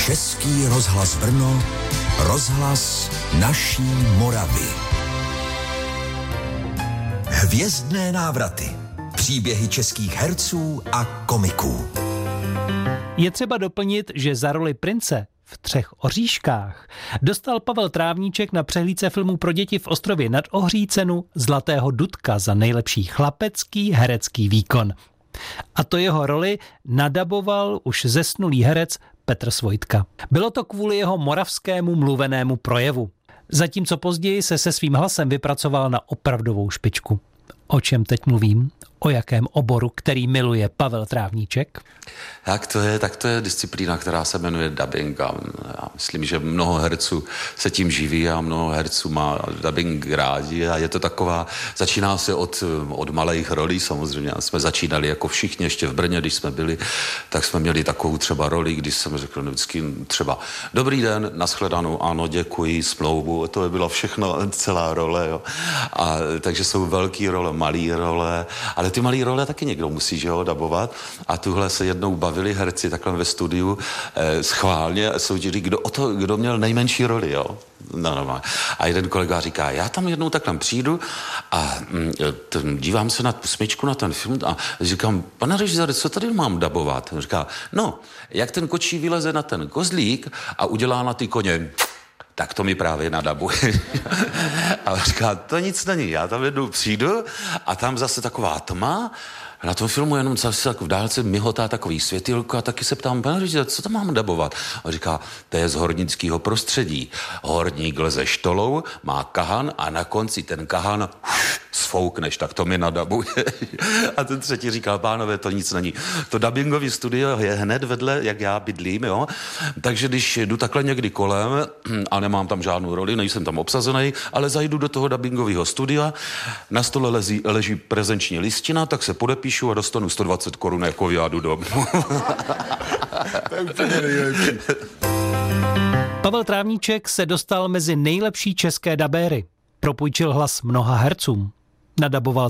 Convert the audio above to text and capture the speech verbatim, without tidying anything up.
Český rozhlas Brno, rozhlas naší Moravy. Hvězdné návraty. Příběhy českých herců a komiků. Je třeba doplnit, že za roli prince v Třech oříškách dostal Pavel Trávníček na přehlídce filmů pro děti v Ostrově nad Ohří cenu Zlatého Dudka za nejlepší chlapecký herecký výkon. A to jeho roli nadaboval už zesnulý herec Petr Svojtka. Bylo to kvůli jeho moravskému mluvenému projevu. Zatímco později se se svým hlasem vypracoval na opravdovou špičku. O čem teď mluvím? O jakém oboru, který miluje Pavel Trávníček? Jak to je? Tak to je disciplína, která se jmenuje dubbing. A já myslím, že mnoho herců se tím živí a mnoho herců má dubbing rádi a je to taková, začíná se od, od malých rolí samozřejmě. Jsme začínali jako všichni ještě v Brně, když jsme byli, tak jsme měli takovou třeba roli, když jsem řekl vždycky třeba dobrý den, nashledanou, ano, děkuji, smlouvu, to bylo všechno, celá role. Jo. A takže jsou velký role, malý role, ale ty malý role taky někdo musí, že jo, dabovat. A tuhle se jednou bavili herci takhle ve studiu eh, schválně a soutěžili, kdo, o to, kdo měl nejmenší roli, jo. No, no, a jeden kolega říká, já tam jednou takhle přijdu a mm, ten, dívám se na smyčku na ten film a říkám, pane režiséře, co tady mám dabovat? On říká, no, jak ten kočí vyleze na ten kozlík a udělá na ty koně, tak to mi právě nadabuje. A říká, to nic není, já tam jednou přijdu a tam zase taková tma, na tom filmu jenom zase v dálce mihotá takový světýlko a taky se ptám, pane režisér, co tam mám dabovat? A říká, to je z hornického prostředí. Horník leze štolou, má kahan a na konci ten kahan uf, sfoukneš, tak to mi nadabuje. A ten třetí říkal, pánové, to nic není. To dabingový studio je hned vedle, jak já bydlím, jo. Takže když jdu takhle někdy kolem a nemám tam žádnou roli, nejsem tam obsazený, ale zajdu do toho dabingového studia, na stole leží, leží prezenční listina, tak se podepíšu a dostanu sto dvacet korun jako jádu domů. To je úplně nejlepší. Pavel Trávníček se dostal mezi nejlepší české dabéry. Propůjčil hlas mnoha hercům. Nadaboval